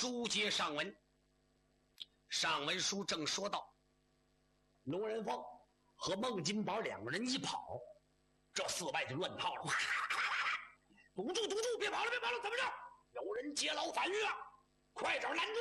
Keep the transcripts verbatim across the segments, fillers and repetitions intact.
书接上文，上文书正说到，龙人凤和孟金宝两个人一跑，这四外就乱套了。堵住，堵住！别跑了，别跑了！怎么着？有人劫牢反狱啊！快点拦住！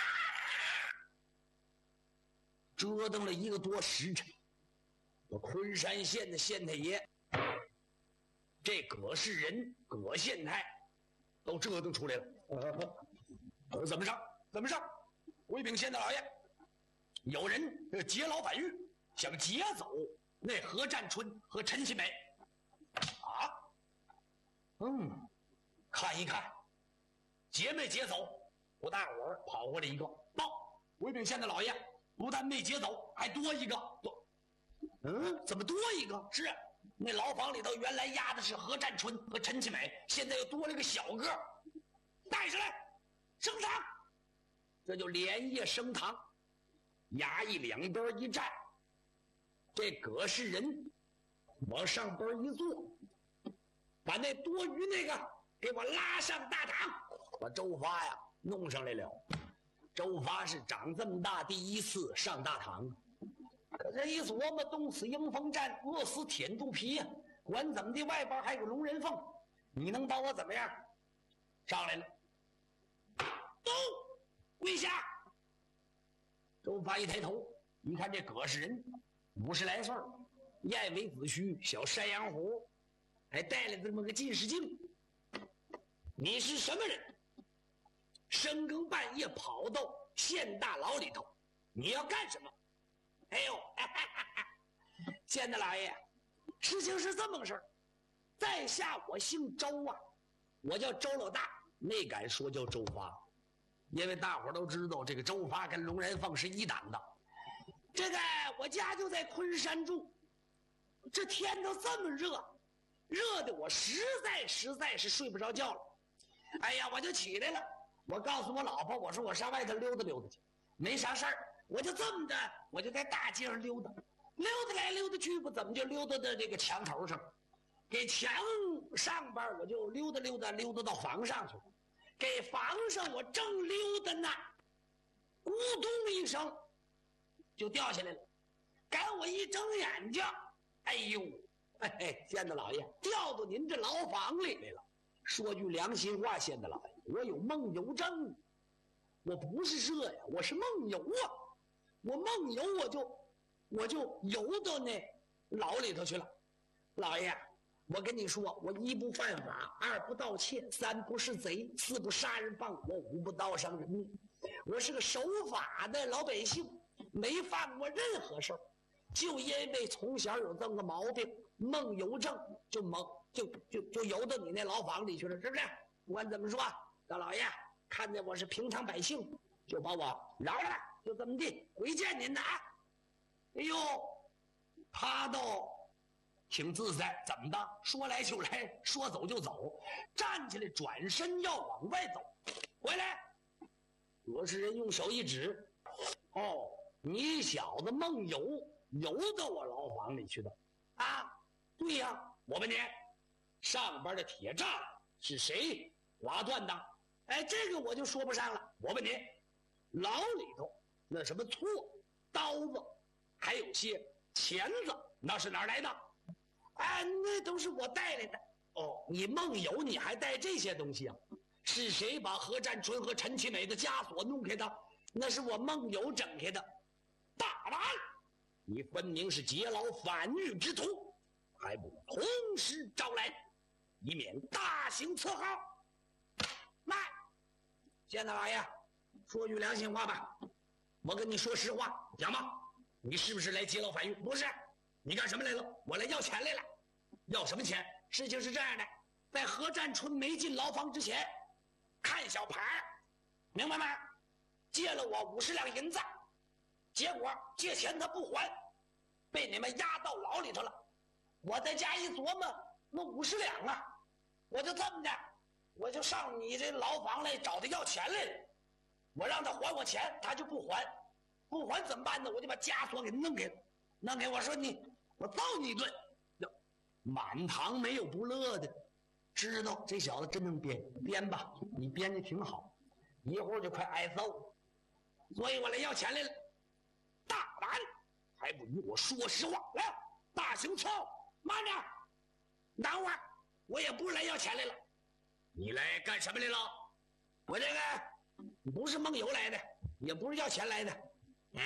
折腾了一个多时辰，我昆山县的县太爷，这葛氏人葛县太都折腾出来了。呃，怎么着？怎么着？回禀县大老爷，有人劫牢反狱，想劫走那何占春和陈新梅。啊？嗯，看一看，劫没劫走？我大伙儿跑过来一个报，回禀县大老爷，不但没劫走，还多一个。多，嗯，怎么多一个？是那牢房里头原来押的是何占春和陈其美，现在又多了个小个，带上来，升堂。这就连夜升堂，衙役两边一站，这葛氏人往上边一坐，把那多余那个给我拉上大堂，把周发呀弄上来了。周发是长这么大第一次上大堂，可这一琢磨，东死迎风站，饿死舔肚皮呀、啊！管怎么的，外边还有龙人凤，你能把我怎么样？上来了，都跪下！周发一抬头，一看这葛氏人五十来岁，燕尾子须，小山羊胡，还带了这么个近视镜。你是什么人？深更半夜跑到县大牢里头，你要干什么？哎呦，哈哈哈，县大老爷，事情是这么个事儿，在下我姓周啊，我叫周老大，没敢说叫周发，因为大伙都知道这个周发跟龙人凤是一党的。这个我家就在昆山住，这天都这么热，热的我实在实在是睡不着觉了。哎呀，我就起来了，我告诉我老婆，我说我上外头溜达溜达去，没啥事儿，我就这么的，我就在大街上溜达，溜达来溜达去，不怎么就溜达到这个墙头上，给墙上边我就溜达溜达溜达到房上去了，给房上我正溜达呢，咕咚一声就掉下来了，赶我一睁眼睛，哎呦，嘿嘿，县大老爷掉到您这牢房里来了。说句良心话，县大老爷，我有梦游症，我不是这呀，我是梦游啊！我梦游，我就我就游到那牢里头去了。老爷，我跟你说，我一不犯法，二不盗窃，三不是贼，四不杀人放火，五不刀伤人命。我是个守法的老百姓，没犯过任何事儿，就因为从小有这么个毛病，梦游症，就梦就就就游到你那牢房里去了，是不是？不管怎么说，大老爷看见我是平常百姓，就把我饶了，就这么地，回见您的啊！哎呦，他倒挺自在，怎么的？说来就来，说走就走，站起来转身要往外走，回来。葛氏人用手一指，哦，你小子梦游游到我牢房里去的啊？对呀，我问你，上边的铁栅是谁拉断的？哎，这个我就说不上了。我问你，牢里头那什么锉、刀子，还有些钳子，那是哪儿来的？哎，那都是我带来的。哦，你梦游你还带这些东西啊？是谁把何占春和陈其美的枷锁弄开的？那是我梦游整开的。大胆！你分明是劫牢反狱之徒，还不同时招来，以免大刑伺候。来，县大老爷，说句良心话吧，我跟你说实话，讲吧，你是不是来劫牢反狱？不是，你干什么来了？我来要钱来了。要什么钱？事情是这样的，在何占春没进牢房之前，看小牌，明白吗？借了我五十两银子，结果借钱他不还，被你们押到牢里头了。我在家一琢磨，那五十两啊，我就这么的，我就上你这牢房来找他要钱来了。我让他还我钱，他就不还，不还怎么办呢？我就把枷锁给弄给他，弄给我说你，我揍你一顿。满堂没有不乐的，知道这小子真能编，编吧，你编的挺好。 一会儿就快挨揍了，所以我来要钱来了。大胆，还不与我说实话！来，大熊超，慢点，等会儿，我也不是来要钱来了。你来干什么来了？我这个不是梦游来的，也不是要钱来的。哎，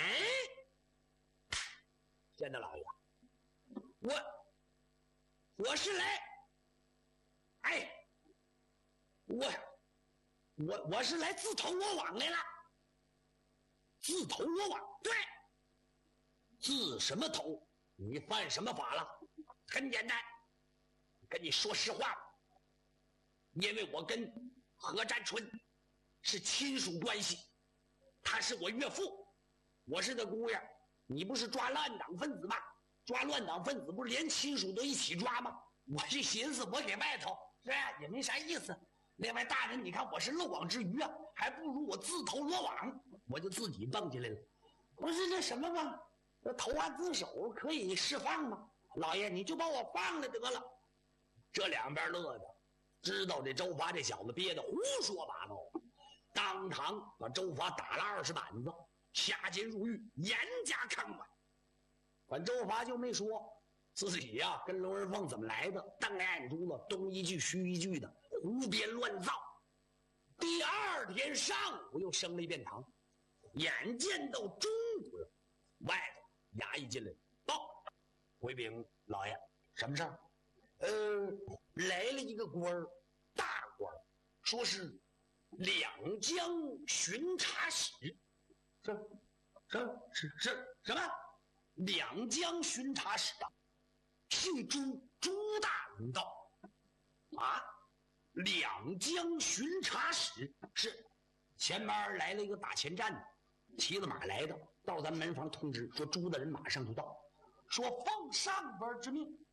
县大老爷，我我是来，哎，我我我是来自投罗网来了。自投罗网，对，自什么投？你犯什么法了？很简单，跟你说实话，因为我跟何占春是亲属关系，他是我岳父，我是他姑爷。你不是抓乱党分子吗？抓乱党分子不是连亲属都一起抓吗？我这寻思我给外头是吧也没啥意思。另外大人，你看我是漏网之鱼啊，还不如我自投罗网，我就自己蹦进来了。不是这什么吗？这投案自首可以释放吗？老爷，你就把我放了得了。这两边乐的，知道这周发这小子憋得胡说八道，当场把周发打了二十板子，下监入狱，严加看管。反正周发就没说自己呀、啊、跟龙人凤怎么来的，瞪来眼珠子，东一句虚一句的，胡编乱造。第二天上午又升了一遍堂，眼见到中午了，外头衙役进来报，回禀老爷，什么事儿？呃，来了一个官儿，大官儿，说是两江巡查使。是是是是什么？两江巡查使啊，姓朱，朱大人道啊。两江巡查使是前边来了一个打前站的，骑着马来的，到咱门房通知说朱大人马上就到，说奉上边之命，